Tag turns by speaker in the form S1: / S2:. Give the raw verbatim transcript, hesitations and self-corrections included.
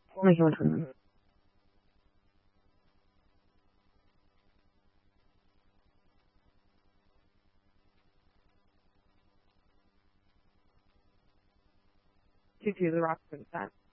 S1: No, he went home. Two two, the Rock Princess.